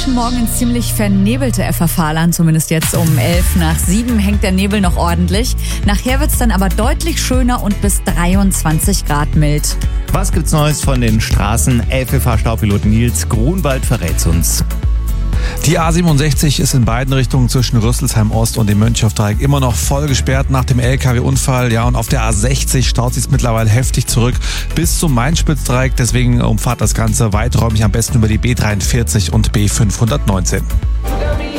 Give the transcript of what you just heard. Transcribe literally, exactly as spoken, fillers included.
frühen Morgen ins ziemlich vernebelte F A Fahrland, zumindest jetzt um elf nach sieben hängt der Nebel noch ordentlich. Nachher wird's dann aber deutlich schöner und bis dreiundzwanzig Grad mild. Was gibt's Neues von den Straßen? L F V-Staupilot Nils Grunwald verrät's uns. Die A siebenundsechzig ist in beiden Richtungen zwischen Rüsselsheim Ost und dem Mönchhoff-Dreieck immer noch voll gesperrt nach dem L K W-Unfall. Ja, und auf der A sechzig staut sich mittlerweile heftig zurück bis zum Main-Spitz-Dreieck. Deswegen umfahrt das Ganze weiträumig am besten über die B dreiundvierzig und B fünfhundertneunzehn.